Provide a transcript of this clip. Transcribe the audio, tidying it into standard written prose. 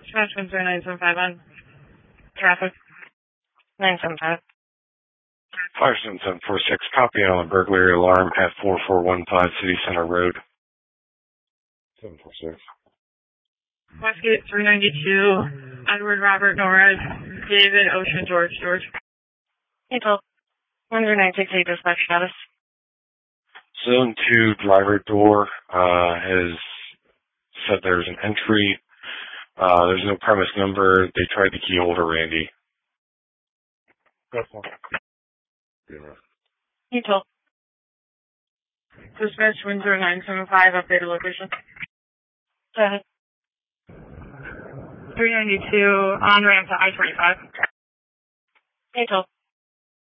Smash Windsor 975 on traffic. 975. 57746, copy on a burglary alarm at 4415 City Center Road. 746. Westgate 392, Edward Robert Norris, David Ocean George. April 10968 dispatch status. Zone 2 driver door has said there's an entry. There's no premise number. They tried the key holder, Randy. That's one. April. Dispatch Windsor 975, updated location. 392, on ramp to I-25. April.